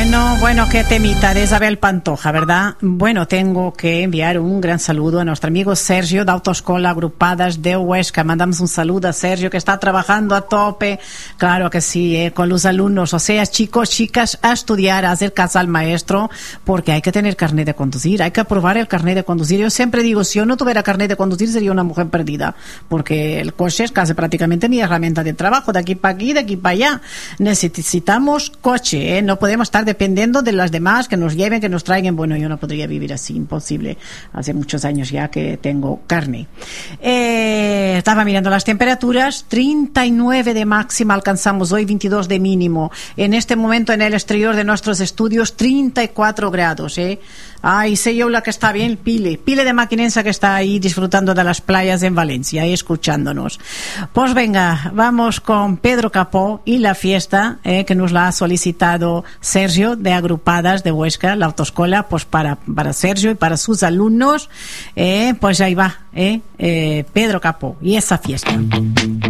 Bueno, qué temita de Isabel Pantoja, ¿verdad? Bueno, tengo que enviar un gran saludo a nuestro amigo Sergio de Autoescola Agrupadas de Huesca. Mandamos un saludo a Sergio, que está trabajando a tope, claro que sí, con los alumnos, o sea, chicos, chicas, a estudiar, a hacer caso al maestro, porque hay que tener carnet de conducir, hay que aprobar el carnet de conducir. Yo siempre digo, si yo no tuviera carnet de conducir sería una mujer perdida, porque el coche es casi prácticamente mi herramienta de trabajo, de aquí para aquí, de aquí para allá. Necesitamos coche, no podemos estar dependiendo de las demás que nos lleven, que nos traigan. Bueno, yo no podría vivir así, imposible. Hace muchos años ya que tengo carne. Estaba mirando las temperaturas, 39 de máxima alcanzamos hoy, 22 de mínimo. En este momento en el exterior de nuestros estudios, 34 grados. Ay, sé yo la que está bien, Pile de Maquinense, que está ahí disfrutando de las playas en Valencia y escuchándonos. Pues venga, vamos con Pedro Capó y la fiesta que nos la ha solicitado Sergio de Agrupadas de Huesca, la autoescuela, pues para Sergio y para sus alumnos. Pues ahí va, Pedro Capó y esa fiesta.